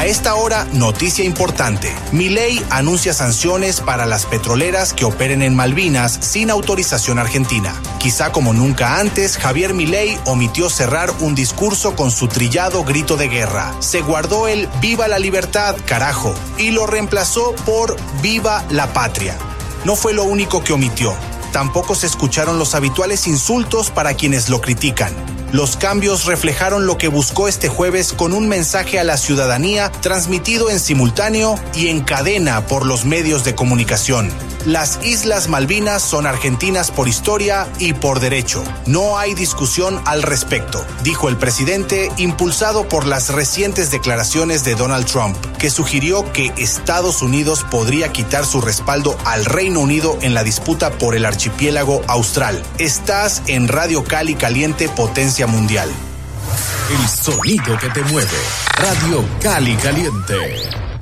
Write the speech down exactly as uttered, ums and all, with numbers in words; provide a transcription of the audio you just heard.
A esta hora, noticia importante. Milei anuncia sanciones para las petroleras que operen en Malvinas sin autorización argentina. Quizá como nunca antes, Javier Milei omitió cerrar un discurso con su trillado grito de guerra. Se guardó el "Viva la libertad, carajo", y lo reemplazó por "Viva la patria". No fue lo único que omitió. Tampoco se escucharon los habituales insultos para quienes lo critican. Los cambios reflejaron lo que buscó este jueves con un mensaje a la ciudadanía transmitido en simultáneo y en cadena por los medios de comunicación. Las Islas Malvinas son argentinas por historia y por derecho. No hay discusión al respecto, dijo el presidente, impulsado por las recientes declaraciones de Donald Trump, que sugirió que Estados Unidos podría quitar su respaldo al Reino Unido en la disputa por el archipiélago austral. Estás en Radio Cali Caliente, potencia mundial. El sonido que te mueve. Radio Cali Caliente.